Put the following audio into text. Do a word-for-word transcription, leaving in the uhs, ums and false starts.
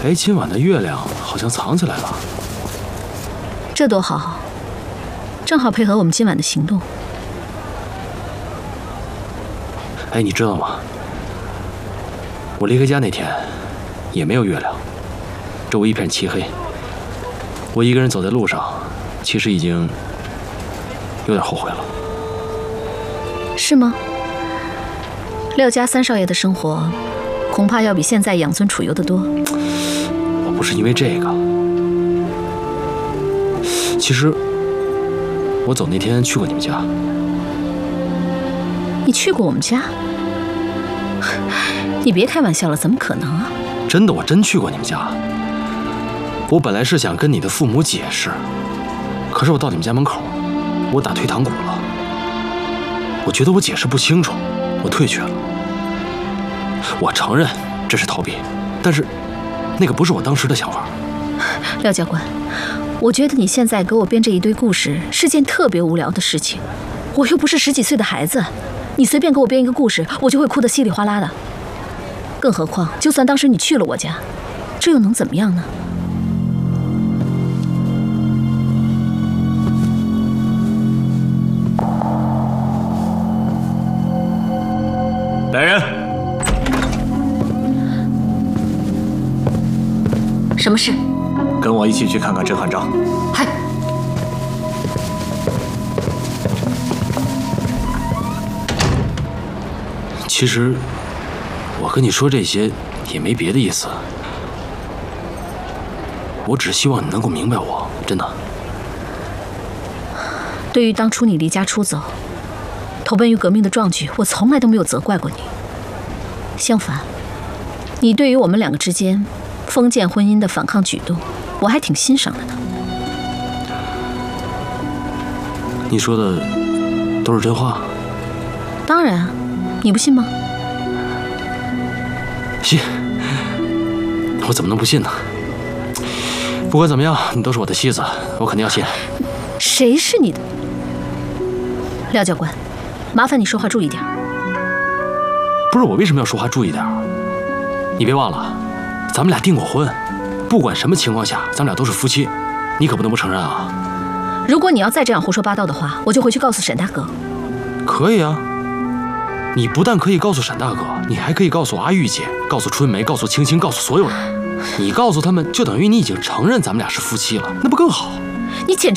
哎，今晚的月亮好像藏起来了， 这多好，正好配合我们今晚的行动。 哎，你知道吗？我离开家那天，也没有月亮，周围一片漆黑。我一个人走在路上，其实已经有点后悔了。 是吗？廖家三少爷的生活，恐怕要比现在养尊处优得多。 我不是因为这个，其实我走那天去过你们家。 你去过我们家？你别开玩笑了，怎么可能啊？ 真的，我真去过你们家。我本来是想跟你的父母解释，可是我到你们家门口，我打退堂鼓了。我觉得我解释不清楚，我退却了。我承认这是逃避，但是那个不是我当时的想法。 廖教官，我觉得你现在给我编这一堆故事是件特别无聊的事情。我又不是十几岁的孩子，你随便给我编一个故事，我就会哭得稀里哗啦的。更何况，就算当时你去了我家，这又能怎么样呢？ 来人！ 什么事？ 跟我一起去看看甄汉章。 嗨。 其实，我跟你说这些也没别的意思，我只希望你能够明白我，真的。 对于当初你离家出走，投奔于革命的壮举，我从来都没有责怪过你。相反，你对于我们两个之间封建婚姻的反抗举动，我还挺欣赏的呢。 你说的都是真话？ 当然啊，你不信吗？ 信，我怎么能不信呢？不管怎么样，你都是我的妻子，我肯定要信。 谁是你的？廖教官，麻烦你说话注意点。 不是我为什么要说话注意点？你别忘了，咱们俩订过婚，不管什么情况下，咱们俩都是夫妻，你可不能不承认啊！ 如果你要再这样胡说八道的话，我就回去告诉沈大哥。 可以啊，你不但可以告诉沈大哥，你还可以告诉阿玉姐，告诉春梅，告诉青青，告诉所有人。你告诉他们，就等于你已经承认咱们俩是夫妻了，那不更好？ 你简直